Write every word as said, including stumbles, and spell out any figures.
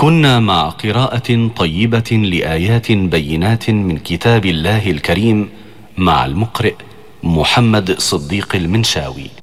كنا مع قراءة طيبة لآيات بينات من كتاب الله الكريم مع المقرئ محمد صديق المنشاوي.